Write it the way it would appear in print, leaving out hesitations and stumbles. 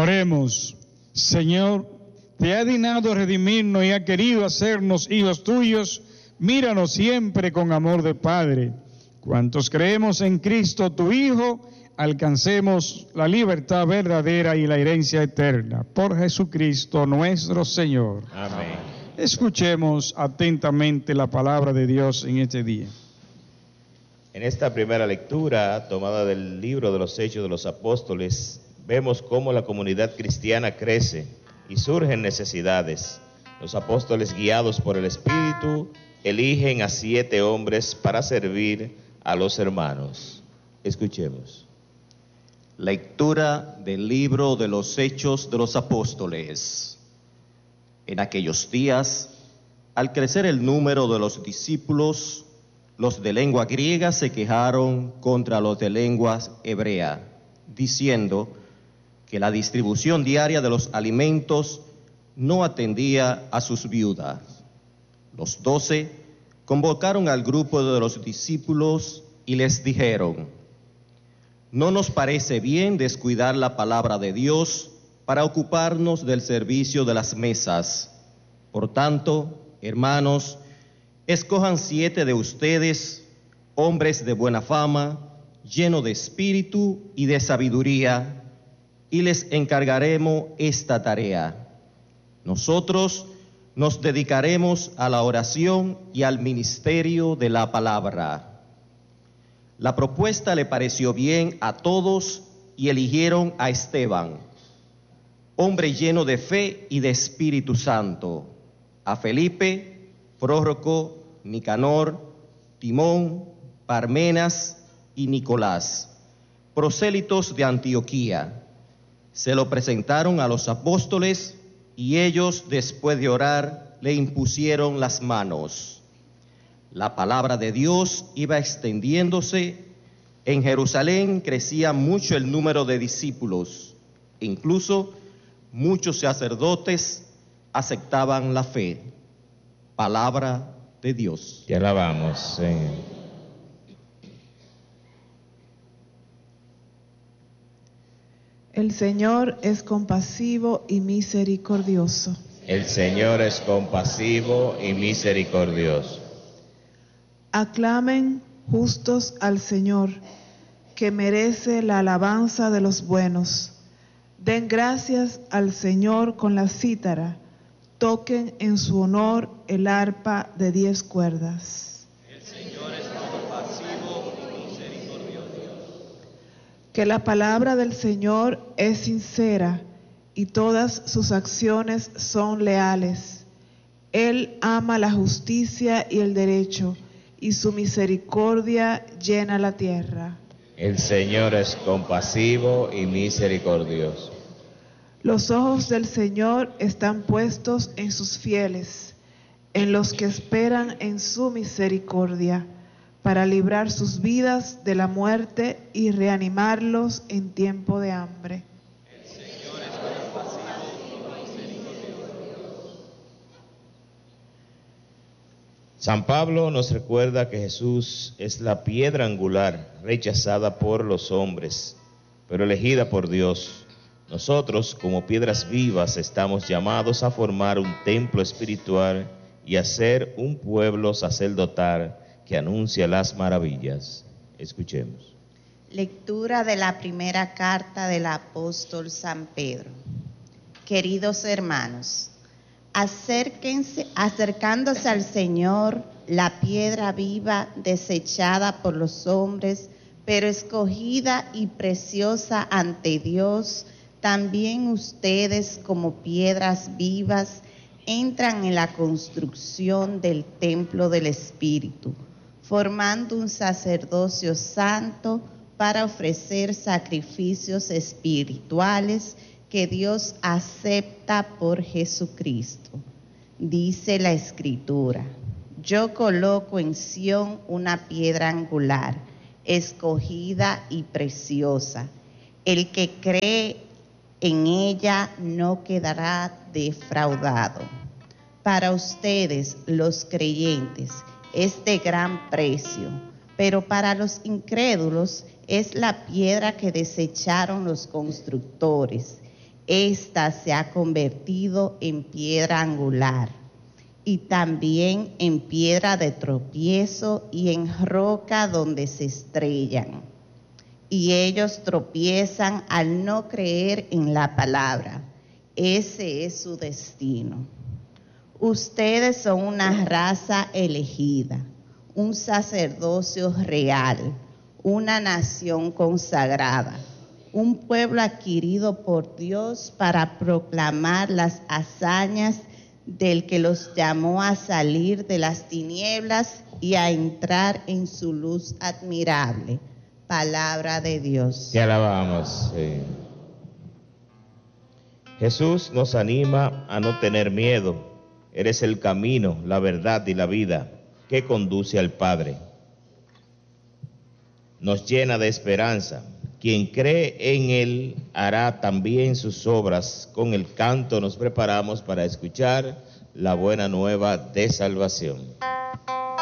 Oremos. Señor, te ha dignado redimirnos y ha querido hacernos hijos tuyos. Míranos siempre con amor de Padre. Cuantos creemos en Cristo, tu Hijo, alcancemos la libertad verdadera y la herencia eterna. Por Jesucristo nuestro Señor. Amén. Escuchemos atentamente la palabra de Dios en este día. En esta primera lectura, tomada del libro de los Hechos de los Apóstoles, vemos cómo la comunidad cristiana crece y surgen necesidades. Los apóstoles, guiados por el Espíritu, eligen a 7 hombres para servir a los hermanos. Escuchemos. Lectura del libro de los Hechos de los Apóstoles. En aquellos días, al crecer el número de los discípulos, los de lengua griega se quejaron contra los de lengua hebrea, diciendo que la distribución diaria de los alimentos no atendía a sus viudas. Los 12 convocaron al grupo de los discípulos y les dijeron: no nos parece bien descuidar la palabra de Dios para ocuparnos del servicio de las mesas. Por tanto, hermanos, escojan 7 de ustedes, hombres de buena fama, llenos de espíritu y de sabiduría, y les encargaremos esta tarea. Nosotros nos dedicaremos a la oración y al ministerio de la palabra. La propuesta le pareció bien a todos y eligieron a Esteban, hombre lleno de fe y de Espíritu Santo, a Felipe, Próroco, Nicanor, Timón, Parmenas y Nicolás, prosélitos de Antioquía. Se lo presentaron a los apóstoles y ellos, después de orar, le impusieron las manos. La palabra de Dios iba extendiéndose. En Jerusalén crecía mucho el número de discípulos. Incluso muchos sacerdotes aceptaban la fe. Palabra de Dios. Te alabamos, Señor. El Señor es compasivo y misericordioso. El Señor es compasivo y misericordioso. Aclamen justos al Señor, que merece la alabanza de los buenos. Den gracias al Señor con la cítara. Toquen en su honor el arpa de 10 cuerdas. El Señor es compasivo y misericordioso. Que la palabra del Señor es sincera y todas sus acciones son leales. Él ama la justicia y el derecho, y su misericordia llena la tierra. El Señor es compasivo y misericordioso. Los ojos del Señor están puestos en sus fieles, en los que esperan en su misericordia, para librar sus vidas de la muerte y reanimarlos en tiempo de hambre. El Señor es compasivo y misericordioso. San Pablo nos recuerda que Jesús es la piedra angular, rechazada por los hombres, pero elegida por Dios. Nosotros, como piedras vivas, estamos llamados a formar un templo espiritual y a ser un pueblo sacerdotal que anuncia las maravillas. Escuchemos. Lectura de la primera carta del apóstol San Pedro. Queridos hermanos, acercándose al Señor, la piedra viva desechada por los hombres, pero escogida y preciosa ante Dios, también ustedes como piedras vivas entran en la construcción del templo del Espíritu, formando un sacerdocio santo para ofrecer sacrificios espirituales que Dios acepta por Jesucristo. Dice la Escritura: yo coloco en Sión una piedra angular, escogida y preciosa. El que cree en ella no quedará defraudado. Para ustedes, los creyentes, es de gran precio, pero para los incrédulos es la piedra que desecharon los constructores Esta se ha convertido en piedra angular y también en piedra de tropiezo y en roca donde se estrellan. Y ellos tropiezan al no creer en la palabra. Ese es su destino. Ustedes son una raza elegida, un sacerdocio real, una nación consagrada, un pueblo adquirido por Dios para proclamar las hazañas del que los llamó a salir de las tinieblas y a entrar en su luz admirable. Palabra de Dios. Te alabamos. Sí. Jesús nos anima a no tener miedo. Eres el camino, la verdad y la vida que conduce al Padre. Nos llena de esperanza. Quien cree en Él hará también sus obras. Con el canto nos preparamos para escuchar la buena nueva de salvación.